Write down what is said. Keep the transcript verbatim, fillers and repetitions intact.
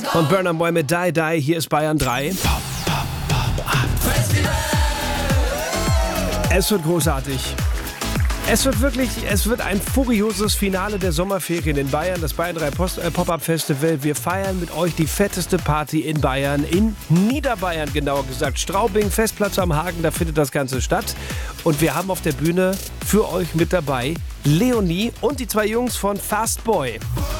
Und Burna Boy mit Die Die, hier ist Bayern drei. Es wird großartig. Es wird wirklich, es wird ein furioses Finale der Sommerferien in Bayern, das Bayern drei Post, äh, Pop-Up Festival. Wir feiern mit euch die fetteste Party in Bayern, in Niederbayern genauer gesagt. Straubing, Festplatz am Hagen, da findet das Ganze statt. Und wir haben auf der Bühne für euch mit dabei Leonie und die zwei Jungs von Fast Boy.